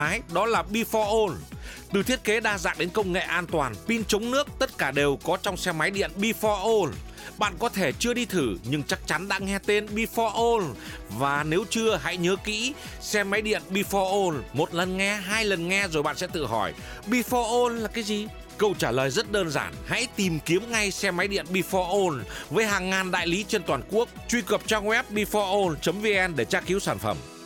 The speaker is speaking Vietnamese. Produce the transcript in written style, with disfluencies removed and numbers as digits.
đó là Before All. Từ thiết kế đa dạng đến công nghệ an toàn, pin chống nước, tất cả đều có trong xe máy điện Before All. Bạn có thể chưa đi thử nhưng chắc chắn đã nghe tên Before All. Và nếu chưa, hãy nhớ kỹ xe máy điện Before All. Một lần nghe, hai lần nghe rồi bạn sẽ tự hỏi Before All là cái gì? Câu trả lời rất đơn giản, hãy tìm kiếm ngay xe máy điện Before All với hàng ngàn đại lý trên toàn quốc. Truy cập trang web beforeall.vn để tra cứu sản phẩm.